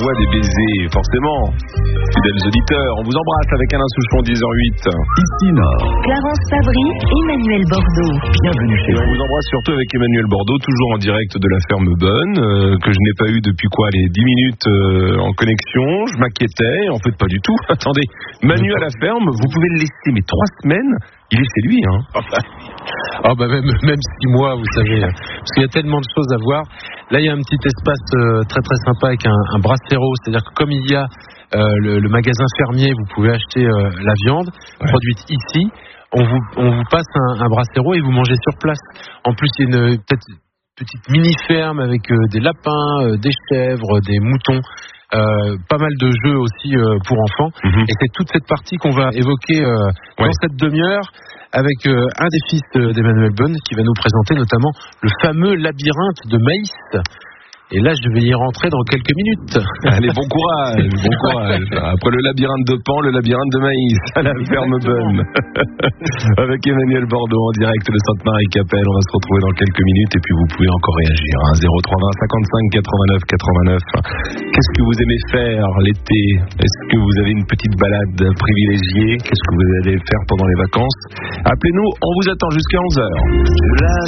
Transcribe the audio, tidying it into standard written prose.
envoie des baisers, forcément. Fidèles auditeurs, on vous embrasse avec Alain Souchon, 10h08. Ici Nord. Clarence Fabry, Emmanuel Bordeaux. Bienvenue chez Et on vous. vous embrasse surtout avec Emmanuel Bordeaux, toujours en direct de la ferme Bonne, que je n'ai pas eu depuis les 10 minutes en connexion. Je m'inquiétais, en fait pas du tout. Attendez, Manu à la ferme, vous pouvez le laisser, mais 3 semaines, il est chez lui, hein. Même 6 mois, vous savez, parce qu'il y a tellement de choses à voir. Là, il y a un petit espace très très sympa avec un brasero, c'est-à-dire que comme il y a le magasin fermier, vous pouvez acheter la viande produite ici. On vous passe un brasero et vous mangez sur place. En plus, il y a une petite mini-ferme avec des lapins, des chèvres, des moutons. Pas mal de jeux aussi pour enfants. Et c'est toute cette partie qu'on va évoquer dans cette demi-heure avec un des fils d'Emmanuel Bonne qui va nous présenter notamment le fameux labyrinthe de maïs. Et là, je vais y rentrer dans quelques minutes. Allez, bon courage, bon courage. Après le labyrinthe de Pan, le labyrinthe de maïs à la ferme Bonne. Avec Emmanuel Bordeaux en direct de Sainte-Marie-Capelle. On va se retrouver dans quelques minutes et puis vous pouvez encore réagir. 0320 55 89 89. Qu'est-ce que vous aimez faire l'été? Est-ce que vous avez une petite balade privilégiée? Qu'est-ce que vous allez faire pendant les vacances? Appelez-nous, on vous attend jusqu'à 11h.